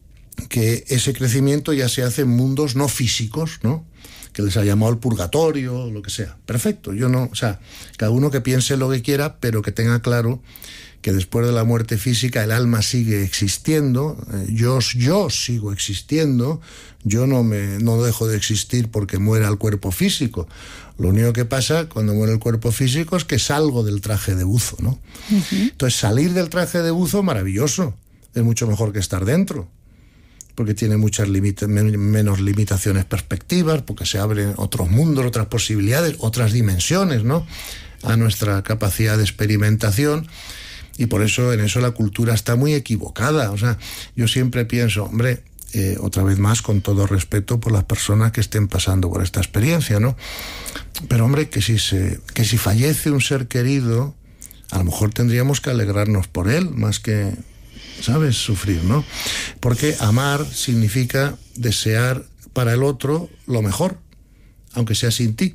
ese crecimiento ya se hace en mundos no físicos, ¿no?, que les ha llamado el purgatorio, o lo que sea. Perfecto, cada uno que piense lo que quiera, pero que tenga claro que después de la muerte física el alma sigue existiendo, yo sigo existiendo, yo no dejo de existir porque muera el cuerpo físico. Lo único que pasa cuando muere el cuerpo físico es que salgo del traje de buzo, ¿no? Entonces, salir del traje de buzo, maravilloso, es mucho mejor que estar dentro, porque tiene muchas menos limitaciones perspectivas, porque se abren otros mundos, otras posibilidades, otras dimensiones, ¿no?, a nuestra capacidad de experimentación. Y por eso en eso la cultura está muy equivocada. O sea, yo siempre pienso, hombre, otra vez más, con todo respeto por las personas que estén pasando por esta experiencia, ¿no? Pero hombre, que si fallece un ser querido, a lo mejor tendríamos que alegrarnos por él, más que, ¿sabes?, sufrir, ¿no? Porque amar significa desear para el otro lo mejor, aunque sea sin ti.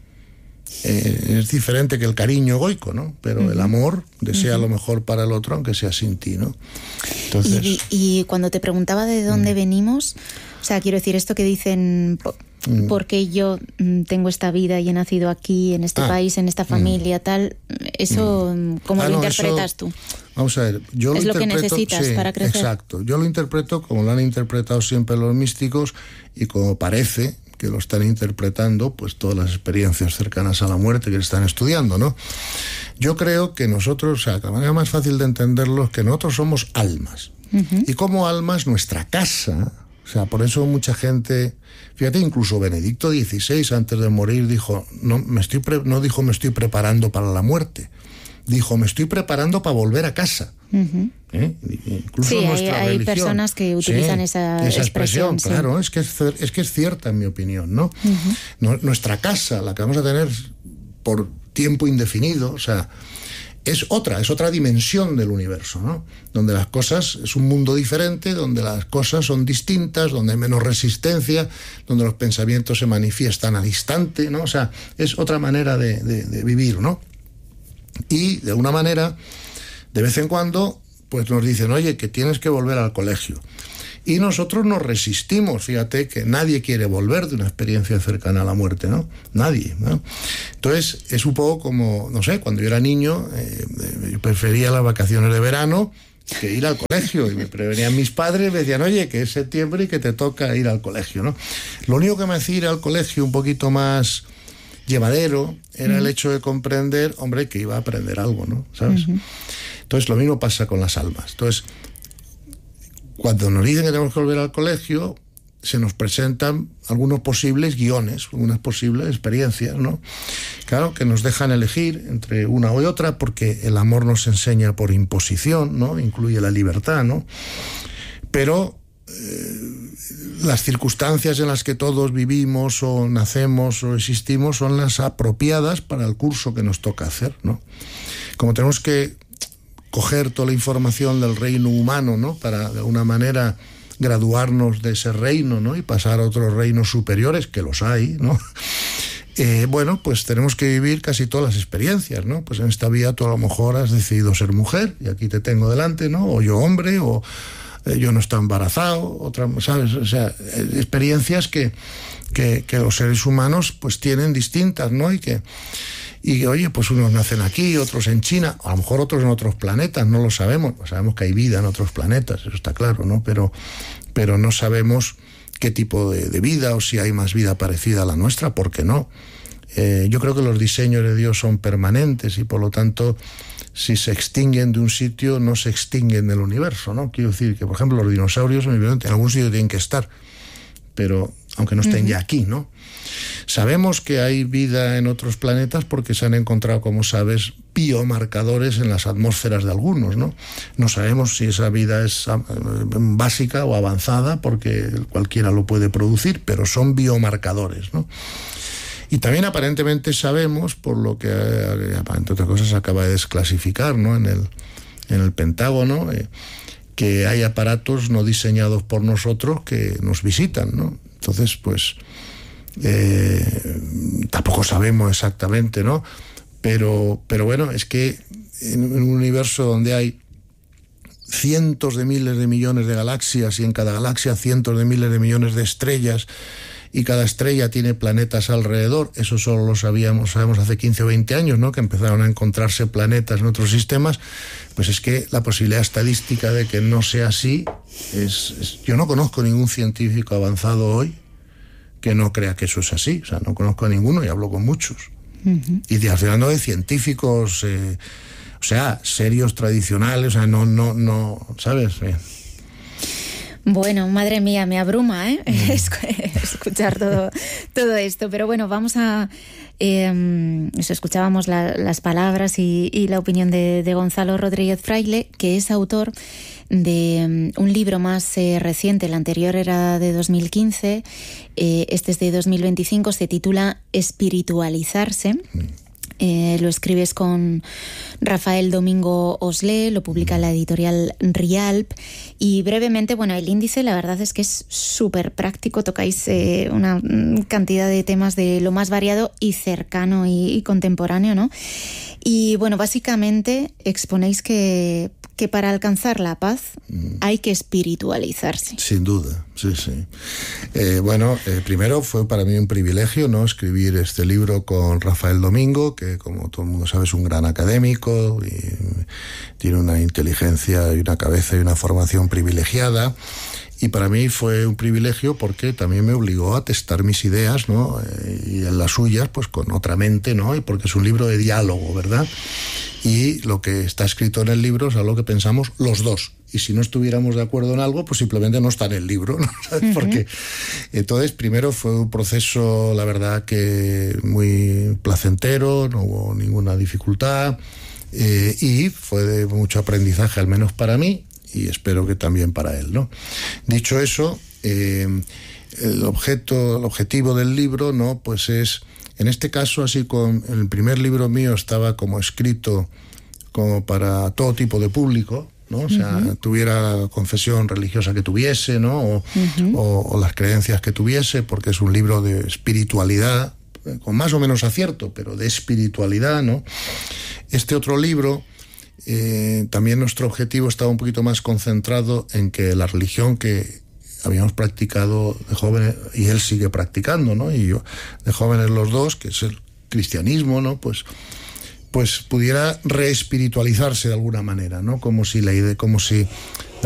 Es diferente que el cariño egoico, ¿no? Pero el amor desea lo mejor para el otro, aunque sea sin ti, ¿no? Entonces... Y cuando te preguntaba de dónde venimos, o sea, quiero decir, esto que dicen, porque yo tengo esta vida y he nacido aquí, en este país, en esta familia, tal, eso, ¿cómo lo interpretas tú? Vamos a ver, yo es lo que necesitas para crecer. Exacto, yo lo interpreto como lo han interpretado siempre los místicos y como parece que lo están interpretando pues todas las experiencias cercanas a la muerte que están estudiando, ¿no? Yo creo que nosotros, o sea, la manera más fácil de entenderlo es que nosotros somos almas. Y como almas, nuestra casa, o sea, por eso mucha gente, fíjate, incluso Benedicto XVI antes de morir dijo, no dijo me estoy preparando para la muerte, dijo me estoy preparando para volver a casa. Incluso sí, hay personas que utilizan esa expresión. Claro, sí. es que es cierta en mi opinión, ¿no? Nuestra casa, la que vamos a tener por tiempo indefinido, o sea, es otra dimensión del universo, ¿no? Donde las cosas, es un mundo diferente, donde las cosas son distintas, donde hay menos resistencia, donde los pensamientos se manifiestan al instante, ¿no? O sea, es otra manera de vivir, ¿no? Y de alguna manera, de vez en cuando, pues nos dicen, oye, que tienes que volver al colegio. Y nosotros nos resistimos, fíjate que nadie quiere volver de una experiencia cercana a la muerte, ¿no? Nadie, ¿no? Entonces, es un poco como, no sé, cuando yo era niño, yo prefería las vacaciones de verano que ir al colegio. Y me prevenían mis padres, me decían, oye, que es septiembre y que te toca ir al colegio, ¿no? Lo único que me hacía ir al colegio un poquito más llevadero era el hecho de comprender, hombre, que iba a aprender algo, ¿no? ¿Sabes? Entonces, lo mismo pasa con las almas. Entonces, cuando nos dicen que tenemos que volver al colegio, se nos presentan algunos posibles guiones, algunas posibles experiencias, ¿no? Claro, que nos dejan elegir entre una y otra, porque el amor nos enseña por imposición, ¿no? Incluye la libertad, ¿no? Pero las circunstancias en las que todos vivimos o nacemos o existimos son las apropiadas para el curso que nos toca hacer, ¿no? Como tenemos que coger toda la información del reino humano, ¿no? Para, de alguna manera, graduarnos de ese reino, ¿no? Y pasar a otros reinos superiores, que los hay, ¿no? Bueno, pues tenemos que vivir casi todas las experiencias, ¿no? Pues en esta vida tú a lo mejor has decidido ser mujer, y aquí te tengo delante, ¿no? O yo hombre, o yo no estoy embarazado, otra, ¿sabes? O sea, experiencias que los seres humanos pues tienen distintas, ¿no? Y oye, pues unos nacen aquí, otros en China, a lo mejor otros en otros planetas, no lo sabemos. Sabemos que hay vida en otros planetas, eso está claro, ¿no? Pero no sabemos qué tipo de vida, o si hay más vida parecida a la nuestra, ¿por qué no? Yo creo que los diseños de Dios son permanentes y por lo tanto, si se extinguen de un sitio, no se extinguen del universo, ¿no? Quiero decir que, por ejemplo, los dinosaurios en algún sitio tienen que estar, pero aunque no estén ya aquí, ¿no? Sabemos que hay vida en otros planetas porque se han encontrado, como sabes, biomarcadores en las atmósferas de algunos, ¿no? No sabemos si esa vida es básica o avanzada, porque cualquiera lo puede producir, pero son biomarcadores, ¿no? Y también aparentemente sabemos, por lo que, entre otras cosas, se acaba de desclasificar, ¿no? en el Pentágono, que hay aparatos no diseñados por nosotros que nos visitan, ¿no? Entonces, pues, tampoco sabemos exactamente, ¿no? Pero bueno, es que en un universo donde hay cientos de miles de millones de galaxias y en cada galaxia cientos de miles de millones de estrellas, y cada estrella tiene planetas alrededor, eso solo lo sabemos hace 15 o 20 años, ¿no? Que empezaron a encontrarse planetas en otros sistemas, pues es que la posibilidad estadística de que no sea así yo no conozco ningún científico avanzado hoy que no crea que eso es así. O sea, no conozco a ninguno y hablo con muchos. Y hablando de científicos, o sea, serios, tradicionales, o sea, no, ¿sabes? Bueno, madre mía, me abruma, escuchar todo esto. Pero bueno, vamos a... escuchábamos las palabras y la opinión de Gonzalo Rodríguez Fraile, que es autor de un libro más reciente. El anterior era de 2015, este es de 2025, se titula Espiritualizarse. Lo escribes con Rafael Domingo Oslé, lo publica la editorial Rialp, y brevemente, bueno, el índice la verdad es que es súper práctico, tocáis una cantidad de temas de lo más variado y cercano y contemporáneo, ¿no? Y bueno, básicamente exponéis que para alcanzar la paz hay que espiritualizarse. Sin duda, sí. Bueno, primero fue para mí un privilegio, ¿no? Escribir este libro con Rafael Domingo, que como todo el mundo sabe es un gran académico y tiene una inteligencia y una cabeza y una formación privilegiada. Y para mí fue un privilegio porque también me obligó a testar mis ideas, ¿no? Y en las suyas, pues con otra mente, ¿no? Y porque es un libro de diálogo, ¿verdad? Y lo que está escrito en el libro es algo que pensamos los dos. Y si no estuviéramos de acuerdo en algo, pues simplemente no está en el libro, ¿no? ¿Sabes? Porque entonces, primero fue un proceso, la verdad, que muy placentero, no hubo ninguna dificultad, y fue de mucho aprendizaje, al menos para mí, y espero que también para él, ¿no? Dicho eso, el objetivo del libro, ¿no? Pues es, en este caso, así como el primer libro mío estaba como escrito como para todo tipo de público, ¿no? O sea, tuviera la confesión religiosa que tuviese, ¿no? O las creencias que tuviese, porque es un libro de espiritualidad, con más o menos acierto, pero de espiritualidad, ¿no? Este otro libro, también nuestro objetivo estaba un poquito más concentrado en que la religión que habíamos practicado de jóvenes, y él sigue practicando, ¿no? Y yo, de jóvenes los dos, que es el cristianismo, ¿no? Pues pudiera reespiritualizarse de alguna manera, ¿no? Como si